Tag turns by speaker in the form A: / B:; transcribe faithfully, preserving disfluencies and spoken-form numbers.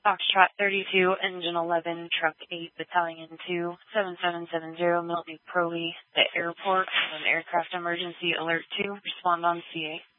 A: Foxtrot thirty-two, Engine eleven, Truck eight, Battalion two, seven seven seven zero, Milton Crowley, the airport, an aircraft emergency alert two, respond on C A.